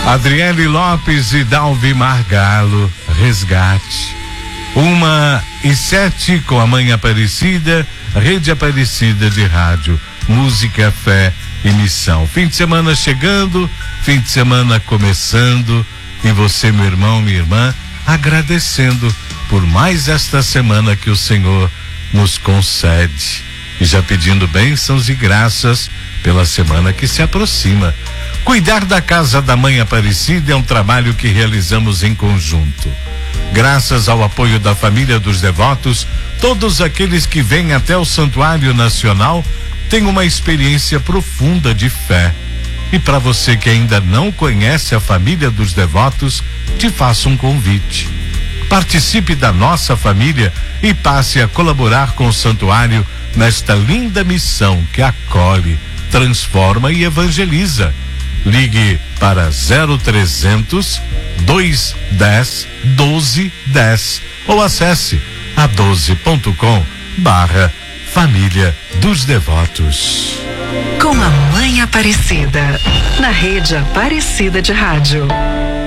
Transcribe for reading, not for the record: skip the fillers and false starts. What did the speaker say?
Adriele Lopes e Dalvi Margalo, Resgate. 1h07 com a Mãe Aparecida, Rede Aparecida de Rádio, Música, Fé e Missão. Fim de semana chegando, fim de semana começando, e você, meu irmão, minha irmã, agradecendo por mais esta semana que o Senhor nos concede, e já pedindo bênçãos e graças pela semana que se aproxima. Cuidar da Casa da Mãe Aparecida é um trabalho que realizamos em conjunto. Graças ao apoio da família dos devotos, todos aqueles que vêm até o Santuário Nacional têm uma experiência profunda de fé. E para você que ainda não conhece a família dos devotos, te faço um convite. Participe da nossa família e passe a colaborar com o Santuário nesta linda missão que acolhe, transforma e evangeliza. Ligue para 0300 210 1210 ou acesse a12.com/Família dos Devotos. Com a Mãe Aparecida, na Rede Aparecida de Rádio.